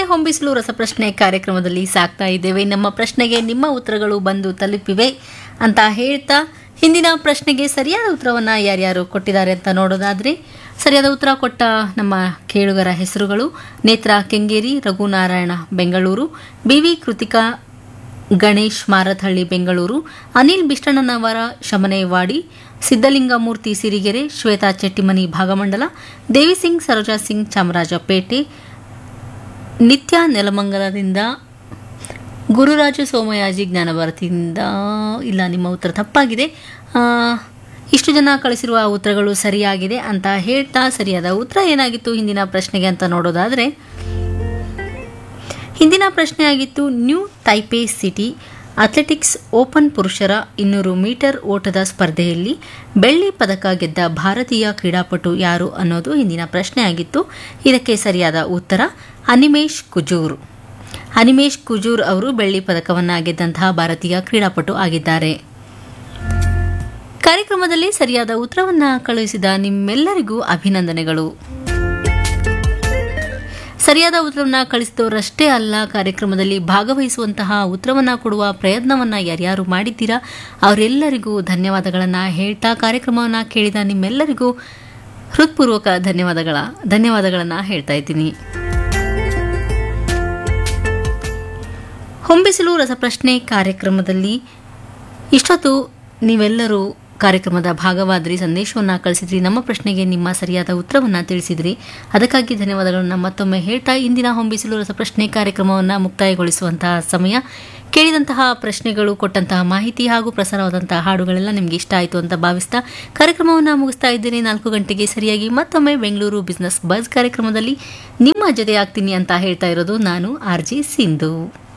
ಹೊಂಬಿಸಲು ರಸಪ್ರಶ್ನೆ ಕಾರ್ಯಕ್ರಮದಲ್ಲಿ ಸಾಕ್ತಾ ಇದ್ದೇವೆ. ನಮ್ಮ ಪ್ರಶ್ನೆಗೆ ನಿಮ್ಮ ಉತ್ತರಗಳು ಬಂದು ತಲುಪಿವೆ ಅಂತ ಹೇಳ್ತಾ ಹಿಂದಿನ ಪ್ರಶ್ನೆಗೆ ಸರಿಯಾದ ಉತ್ತರವನ್ನು ಯಾರ್ಯಾರು ಕೊಟ್ಟಿದ್ದಾರೆ ಅಂತ ನೋಡೋದಾದರೆ ಸರಿಯಾದ ಉತ್ತರ ಕೊಟ್ಟ ನಮ್ಮ ಕೇಳುಗರ ಹೆಸರುಗಳು: ನೇತ್ರಾ ಕೆಂಗೇರಿ, ರಘುನಾರಾಯಣ ಬೆಂಗಳೂರು, ಬಿವಿ ಕೃತಿಕಾ ಗಣೇಶ್ ಮಾರಥಹಳ್ಳಿ ಬೆಂಗಳೂರು, ಅನಿಲ್ ಬಿಷ್ಟಣ್ಣನವರ ಶಮನೇವಾಡಿ, ಸಿದ್ದಲಿಂಗಮೂರ್ತಿ ಸಿರಿಗೆರೆ, ಶ್ವೇತಾ ಚೆಟ್ಟಿಮನಿ ಭಾಗಮಂಡಲ, ದೇವಿಸಿಂಗ್ ಸರೋಜಾ ಸಿಂಗ್ ಚಾಮರಾಜಪೇಟೆ, ನಿತ್ಯ ನೆಲಮಂಗಲದಿಂದ, ಗುರುರಾಜು ಸೋಮಯಾಜಿ ಜ್ಞಾನಭಾರತಿಯಿಂದ. ಇಲ್ಲ, ನಿಮ್ಮ ಉತ್ತರ ತಪ್ಪಾಗಿದೆ. ಇಷ್ಟು ಜನ ಕಳಿಸಿರುವ ಉತ್ತರಗಳು ಸರಿಯಾಗಿದೆ ಅಂತ ಹೇಳ್ತಾ ಸರಿಯಾದ ಉತ್ತರ ಏನಾಗಿತ್ತು ಹಿಂದಿನ ಪ್ರಶ್ನೆಗೆ ಅಂತ ನೋಡೋದಾದರೆ ಹಿಂದಿನ ಪ್ರಶ್ನೆ ಆಗಿತ್ತು, new Taipei city athletics open ಪುರುಷರ 200 ಮೀಟರ್ ಓಟದ ಸ್ಪರ್ಧೆಯಲ್ಲಿ ಬೆಳ್ಳಿ ಪದಕ ಗೆದ್ದ ಭಾರತೀಯ ಕ್ರೀಡಾಪಟು ಯಾರು ಅನ್ನೋದು ಹಿಂದಿನ ಪ್ರಶ್ನೆ ಆಗಿತ್ತು. ಇದಕ್ಕೆ ಸರಿಯಾದ ಉತ್ತರ ಅನಿಮೇಶ್ ಕುಜೂರ್. ಅನಿಮೇಶ್ ಕುಜೂರ್ ಅವರು ಬೆಳ್ಳಿ ಪದಕವನ್ನು ಗೆದ್ದಂತಹ ಭಾರತೀಯ ಕ್ರೀಡಾಪಟು ಆಗಿದ್ದಾರೆ. ಕಾರ್ಯಕ್ರಮದಲ್ಲಿ ಸರಿಯಾದ ಉತ್ತರವನ್ನು ಕಳುಹಿಸಿದ ನಿಮ್ಮೆಲ್ಲರಿಗೂ ಅಭಿನಂದನೆಗಳು. ಸರಿಯಾದ ಉತ್ತರವನ್ನು ಕಳಿಸಿದವರಷ್ಟೇ ಅಲ್ಲ, ಕಾರ್ಯಕ್ರಮದಲ್ಲಿ ಭಾಗವಹಿಸುವಂತಹ ಉತ್ತರವನ್ನು ಕೊಡುವ ಪ್ರಯತ್ನವನ್ನು ಯಾರ್ಯಾರು ಮಾಡಿದ್ದೀರಾ ಅವರೆಲ್ಲರಿಗೂ ಧನ್ಯವಾದಗಳನ್ನು ಹೇಳ್ತಾ ಕಾರ್ಯಕ್ರಮವನ್ನು ಕೇಳಿದ ನಿಮ್ಮೆಲ್ಲರಿಗೂ ಹೃತ್ಪೂರ್ವಕ ಧನ್ಯವಾದಗಳನ್ನು ಹೇಳ್ತಾ ಇದ್ದೀನಿ. ಹೊಂಬಿಸಲು ರಸಪ್ರಶ್ನೆ ಕಾರ್ಯಕ್ರಮದಲ್ಲಿ ಇಷ್ಟೊತ್ತು ನೀವೆಲ್ಲರೂ ಕಾರ್ಯಕ್ರಮದ ಭಾಗವಾದ್ರಿ, ಸಂದೇಶವನ್ನು ಕಳಿಸಿದ್ರಿ, ನಮ್ಮ ಪ್ರಶ್ನೆಗೆ ನಿಮ್ಮ ಸರಿಯಾದ ಉತ್ತರವನ್ನು ತಿಳಿಸಿದ್ರಿ. ಅದಕ್ಕಾಗಿ ಧನ್ಯವಾದಗಳನ್ನು ಮತ್ತೊಮ್ಮೆ ಹೇಳ್ತಾ ಇಂದಿನ ಹೊಂಬಿಸಲು ರಸಪ್ರಶ್ನೆ ಕಾರ್ಯಕ್ರಮವನ್ನು ಮುಕ್ತಾಯಗೊಳಿಸುವಂತಹ ಸಮಯ. ಕೇಳಿದಂತಹ ಪ್ರಶ್ನೆಗಳು, ಕೊಟ್ಟಂತಹ ಮಾಹಿತಿ ಹಾಗೂ ಪ್ರಸಾರವಾದಂತಹ ಹಾಡುಗಳೆಲ್ಲ ನಿಮಗೆ ಇಷ್ಟ ಆಯಿತು ಅಂತ ಭಾವಿಸ್ತಾ ಕಾರ್ಯಕ್ರಮವನ್ನು ಮುಗಿಸ್ತಾ ಇದ್ದೇನೆ. 4 ಗಂಟೆಗೆ ಸರಿಯಾಗಿ ಮತ್ತೊಮ್ಮೆ ಬೆಂಗಳೂರು ಬಿಸ್ನೆಸ್ ಬಜ್ ಕಾರ್ಯಕ್ರಮದಲ್ಲಿ ನಿಮ್ಮ ಜೊತೆ ಆಗ್ತೀನಿ ಅಂತ ಹೇಳ್ತಾ ಇರೋದು ನಾನು RJ ಸಿಂಧು.